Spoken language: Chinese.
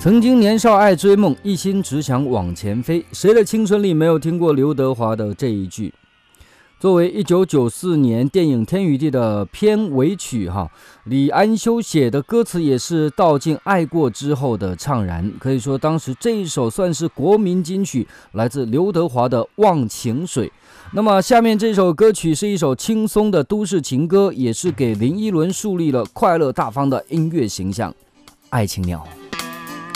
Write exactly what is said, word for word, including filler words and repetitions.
曾经年少爱追梦，一心只想往前飞。谁的青春里没有听过刘德华的这一句？作为一九九四年电影《天与地》的片尾曲，哈，李安修写的歌词也是道尽爱过之后的怅然。可以说，当时这一首算是国民金曲，来自刘德华的《忘情水》。那么，下面这首歌曲是一首轻松的都市情歌，也是给林依轮树立了快乐大方的音乐形象，《爱情鸟》。